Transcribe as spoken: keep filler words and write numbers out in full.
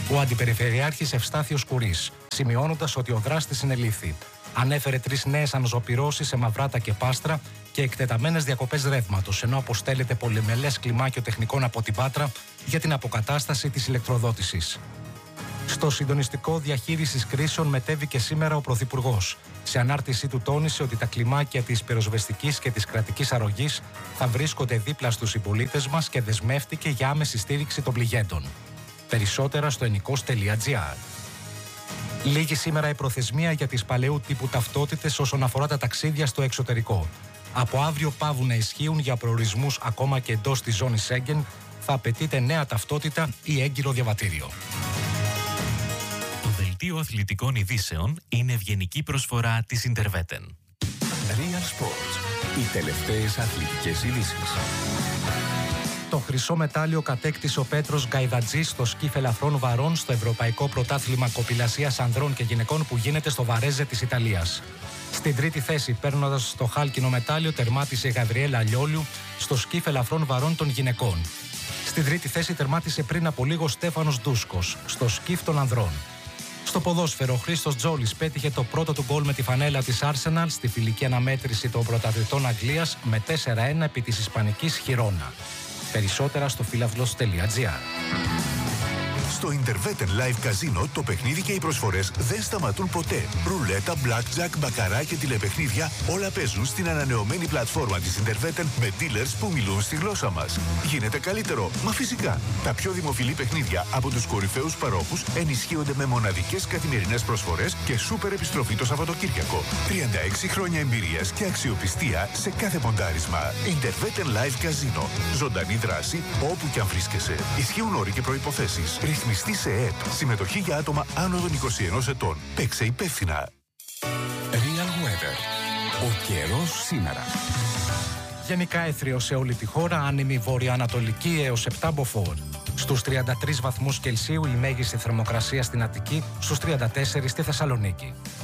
ο Αντιπεριφερειάρχης Ευστάθιος Κουρής, σημειώνοντας ότι ο δράστης συνελήφθη. Ανέφερε τρεις νέες αναζωπυρώσεις σε Μαυράτα και Πάστρα και εκτεταμένες διακοπές ρεύματος, ενώ αποστέλλεται πολυμελές κλιμάκιο τεχνικών από την Πάτρα για την αποκατάσταση της ηλεκτροδότησης. Στο συντονιστικό διαχείρισης κρίσεων μετέβηκε σήμερα ο Πρωθυπουργός. Σε ανάρτησή του τόνισε ότι τα κλιμάκια της πυροσβεστικής και της κρατικής αρρωγής θα βρίσκονται δίπλα στους συμπολίτες μας και δεσμεύτηκε για άμεση στήριξη των πληγέντων. Περισσότερα στο ενικός τελεία τζι άρ. Λήγει σήμερα η προθεσμία για τις παλαιού τύπου ταυτότητες όσον αφορά τα ταξίδια στο εξωτερικό. Από αύριο παύουν να ισχύουν για προορισμούς ακόμα και εντός της ζώνης Σέγγεν. Θα απαιτείται νέα ταυτότητα ή έγκυρο διαβατήριο. Το δελτίο αθλητικών ειδήσεων είναι ευγενική προσφορά της Interveten. Real Sports. Οι τελευταίες αθλητικές ειδήσεις. Το χρυσό μετάλλιο κατέκτησε ο Πέτρος Γκαϊδατζής στο σκι ελαφρών βαρών στο Ευρωπαϊκό Πρωτάθλημα Κοπηλασίας Ανδρών και Γυναικών που γίνεται στο Βαρέζε της Ιταλίας. Στην τρίτη θέση, παίρνοντας το χάλκινο μετάλλιο, τερμάτισε η Γαβριέλα Λιόλιου στο σκι ελαφρών βαρών των γυναικών. Στην τρίτη θέση τερμάτισε πριν από λίγο ο Στέφανος Ντούσκος στο σκι των ανδρών. Στο ποδόσφαιρο, ο Χρήστος Τζόλης πέτυχε το πρώτο του γκολ με τη φανέλα της Arsenal στη φιλική αναμέτρηση των πρωταθλητών Αγγλίας με τέσσερα ένα επί της Ισπανικής Χιρόνα. Περισσότερα στο φίλαυλος τελεία τζι άρ. Στο Interveten Live Casino το παιχνίδι και οι προσφορές δεν σταματούν ποτέ. Ρουλέτα, blackjack, μπακαρά και τηλεπαιχνίδια όλα παίζουν στην ανανεωμένη πλατφόρμα της Interveten με dealers που μιλούν στη γλώσσα μας. Γίνεται καλύτερο, μα φυσικά. Τα πιο δημοφιλή παιχνίδια από τους κορυφαίους παρόχους ενισχύονται με μοναδικές καθημερινές προσφορές και σούπερ επιστροφή το Σαββατοκύριακο. τριάντα έξι χρόνια εμπειρίας και αξιοπιστία σε κάθε ποντάρισμα. Interveten Live Casino. Ζωντανή δράση όπου κι αν βρίσκεσαι. Ισχύουν όροι και προϋποθέσεις. Ρυθμιστή σε ΕΕΠ. Συμμετοχή για άτομα άνω των είκοσι ενός ετών. Παίξε υπεύθυνα. Real Weather. Ο καιρός σήμερα. Γενικά έθριο σε όλη τη χώρα, άνεμη βορειοανατολική έως επτά μποφόρ. Στους τριάντα τρεις βαθμούς Κελσίου η μέγιστη θερμοκρασία στην Αττική, στους τριάντα τέσσερα στη Θεσσαλονίκη.